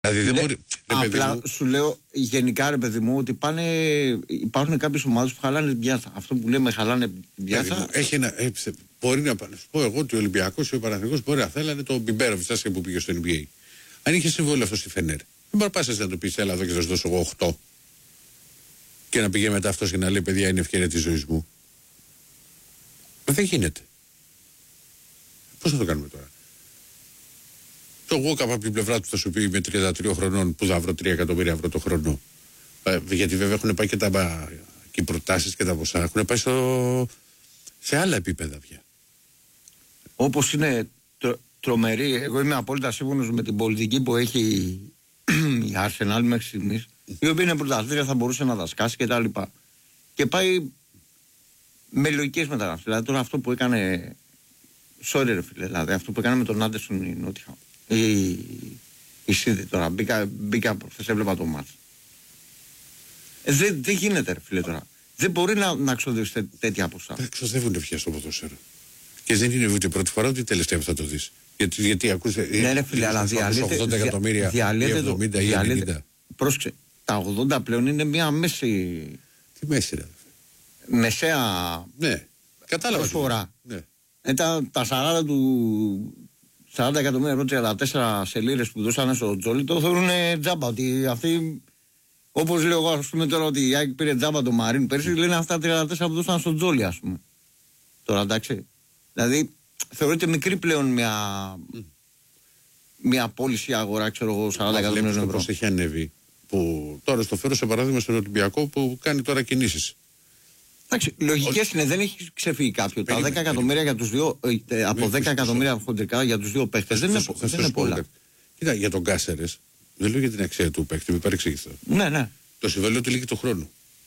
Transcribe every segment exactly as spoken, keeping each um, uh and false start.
Δηλαδή δεν μπορεί. Απλά μου... σου λέω γενικά, ρε παιδί μου, ότι πάνε, υπάρχουν κάποιες ομάδες που χαλάνε την πιάτσα. Αυτό που λέμε χαλάνε την πιάτσα. Έχει ένα, ε, μπορεί να σου πω εγώ ότι ο Ολυμπιακός και ο Παναθηναϊκός μπορεί να θέλανε τον Μπιμπέροβιτς που πήγε στο N B A. Αν είχε συμβόλαιο αυτό στη Φενέρ, δεν μπορεί να πας να το πεις, έλα εδώ και θα σου δώσω εγώ οκτώ. Και να πηγαίνει μετά αυτός και να λέει, παιδιά, είναι ευκαιρία της ζωής μου. Δεν γίνεται. Πώς θα το κάνουμε τώρα. Το Walkup από την πλευρά του θα σου πει με τριάντα τρία χρονών που θα βρω τρία εκατομμύρια ευρώ το χρόνο. Ε, γιατί βέβαια έχουν πάει και τα και οι προτάσεις και τα ποσά έχουν πάει στο, σε άλλα επίπεδα πια. Όπως είναι τρο, τρομερή, εγώ είμαι απόλυτα σύμφωνος με την πολιτική που έχει η Arsenal μέχρι στιγμής, η οποία είναι πρωταθλήτρια, θα μπορούσε να τα σκάσει και τα λοιπά. Και πάει με λογικές μεταγραφές. Δηλαδή τώρα αυτό που έκανε. Sorry, ρε φίλε, δηλαδή αυτό που έκανε με τον Άντερσον η Νότιχαμ. Η, η Σίδη τώρα. Μπήκα, μπήκα προχθές, έβλεπα το μάτς. Ε, δεν δε γίνεται, ρε φίλε, τώρα. Δεν μπορεί να, να ξοδεύεις τέ, τέτοια ποσά. Δεν ξοδεύουν πια στο ποδόσφαιρο. Και δεν είναι ούτε πρώτη φορά ούτε τελευταία που θα το δεις. Γιατί, γιατί ακούσε. Ναι, ρε φίλε, αλλά διαλύεται. ογδόντα εκατομμύρια, διαλύεται εβδομήντα ή ενενήντα. Πρόσεξε. Τα ογδόντα πλέον είναι μια μέση. Τι μέση, ρε. Μεσαία. Ναι, κατάλαβα. Προσφορά. Ναι. Ε, τα, τα σαράντα του. σαράντα εκατομμύρια ευρώ, τριάντα τέσσερα σελίδες που δώσανε στο Τζόλι, το θεωρούν τζάμπα. Ότι αυτοί, όπως λέω εγώ, ας πούμε τώρα ότι η Άκη πήρε τζάμπα το Μαρίν πέρσι, λένε αυτά τα τριάντα τέσσερα που δώσανε στο Τζόλι, ας πούμε. Τώρα εντάξει. Δηλαδή θεωρείται μικρή πλέον μια, mm. μια πώληση αγορά, ξέρω εγώ, σαράντα εκατομμύρια ευρώ. Όπως έχει ανέβει. Που τώρα στο φέρω σε παράδειγμα στον Ολυμπιακό που κάνει τώρα κινήσεις. Εντάξει, λογικές είναι, δεν έχει ξεφύγει κάποιο. Τα δέκα εκατομμύρια για τους δύο, ε, από δέκα εκατομμύρια χοντρικά για τους δύο παίχτες δεν είναι, δεν είναι πολλά. Κοίτα, για τον Κάσερες, δεν λέω για την αξία του παίχτη, μην παρεξηγηθώ. Ναι, ναι. Το συμβόλαιο του λύγει του χρόνου.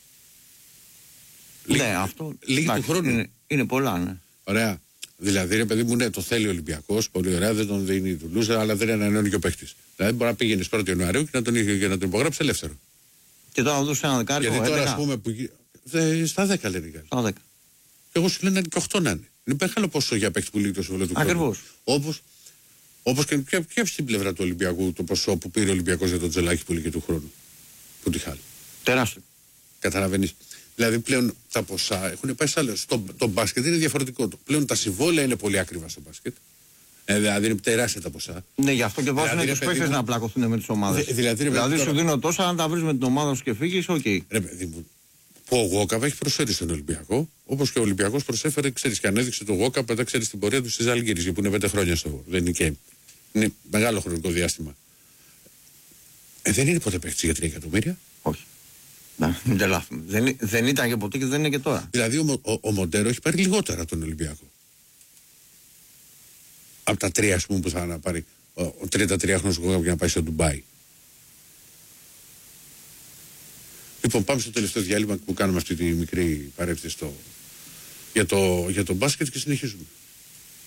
Ναι, αυτό. Λύγει του χρόνου. Είναι, είναι πολλά, ναι. Ωραία. Δηλαδή, ρε παιδί μου, ναι, το θέλει ο Ολυμπιακός, πολύ ωραία, δεν τον δίνει η Τουλούζα, αλλά δεν ανανεώνει και ο παίχτης. Δηλαδή, μπορεί να πήγαινε πρώτη Ιανουαρίου και να τον, και να τον υπογράψει ελεύθερο. Και τώρα να δώσει ένα δεκάρικο. Γιατί τώρα, ας πούμε, που, δε, στα δέκα λένε κάτι. Στα δέκα. Και εγώ σου λένε και οκτώ να είναι. Είναι μεγάλο ποσό για παίχτη που λύγει το συμβόλαιο του χρόνου. Ακριβώς. Όπως όπως και, και, και στην πλευρά του Ολυμπιακού, το ποσό που πήρε ο Ολυμπιακός για τον Τζελάκη που λύγει του χρόνου. Που τη χάλει. Τεράστιο. Καταλαβαίνεις. Δηλαδή πλέον τα ποσά έχουν πάει σε άλλο. Στο το μπάσκετ είναι διαφορετικό. Πλέον τα συμβόλαια είναι πολύ ακριβά στο μπάσκετ. Ε, δηλαδή είναι τεράστια τα ποσά. Ναι, γι' αυτό και βάζουν δηλαδή, τους παίκτες να πλακωθούν με τις ομάδες. Δε, δηλαδή, δηλαδή τώρα... σου δίνω τόσα, αν τα βρεις με την ομάδα σου και φύγεις, οκ. Okay. Ρε παιδί μου, που ο Γόκαπ έχει προσφέρει στον Ολυμπιακό, όπως και ο Ολυμπιακός προσέφερε, ξέρεις, και ανέδειξε τον Γόκαπ, μετά ξέρεις την πορεία του στις Ζαλγκίρις, που είναι πέντε χρόνια στο. Δεν είναι και. Είναι μεγάλο χρονικό διάστημα. Ε, δεν είναι ποτέ παίκτης για τρία εκατομμύρια. Όχι. Να, μην τελάθουμε. Δεν, δεν ήταν και ποτέ και δεν είναι και τώρα. Δηλαδή ο, ο, ο Μοντέρο έχει πάρει λιγότερα από τον Ολυμπιακό. Από τα τρία, ας πούμε, που θα να πάρει ο, ο τριάντα τριάχρονος Γόκαπ για να πάει στο Ντουμπάι. Λοιπόν, πάμε στο τελευταίο διάλειμμα που κάνουμε αυτή τη μικρή παρέμβαση στο... για, το, για το μπάσκετ και συνεχίζουμε.